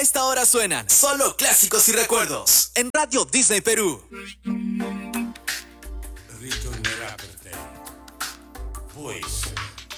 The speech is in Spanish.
A esta hora suenan solo clásicos y recuerdos en Radio Disney Perú. Ritornerà per te. Può essere.